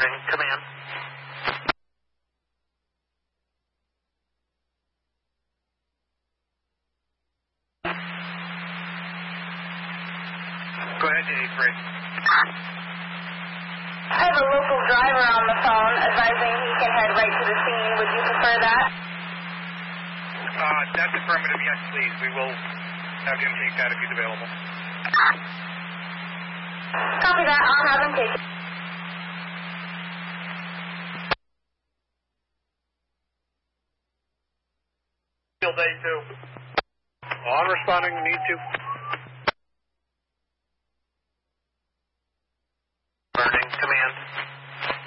Receiving. Command. Go ahead, Dave. I have a local driver on the phone advising he can head right to the scene. Would you prefer that? That's affirmative. Yes, please. We will have him take that if he's available. Copy that. I'll have him take it. Field A2. On responding, need to.